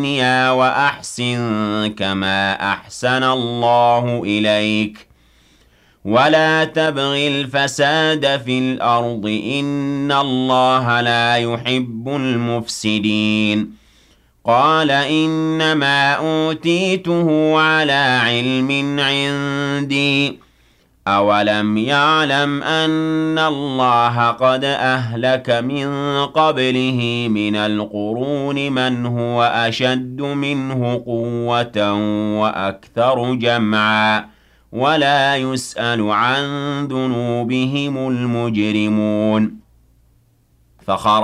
الدنيا وأحسن كما أحسن الله إليك ولا تبغ الفساد في الأرض إن الله لا يحب المفسدين قال إنما أوتيته على علم عندي أولم يعلم أن الله قد أهلك من قبله من القرون من هو أشد منه قوة وأكثر جمعا ولا يسأل عن ذنوبهم المجرمون فخرج